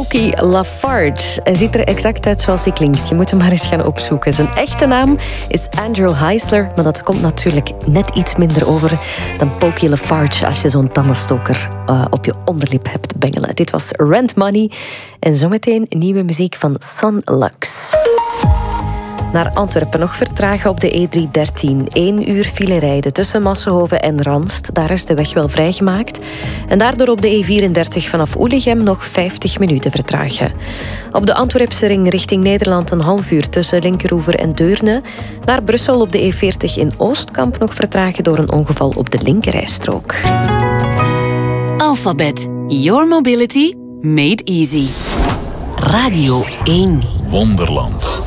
Pokey Lafarge. Hij ziet er exact uit zoals hij klinkt. Je moet hem maar eens gaan opzoeken. Zijn echte naam is Andrew Heisler, maar dat komt natuurlijk net iets minder over dan Pokey Lafarge als je zo'n tandenstoker op je onderlip hebt bengelen. Dit was Rent Money en zometeen nieuwe muziek van Son Lux. Naar Antwerpen nog vertragen op de E313. 1 uur file rijden tussen Massenhoven en Ranst. Daar is de weg wel vrijgemaakt. En daardoor op de E34 vanaf Oelichem nog 50 minuten vertragen. Op de Antwerpse ring richting Nederland een half uur tussen Linkeroever en Deurne. Naar Brussel op de E40 in Oostkamp nog vertragen door een ongeval op de linkerrijstrook. Alphabet. Your mobility made easy. Radio 1. Wonderland.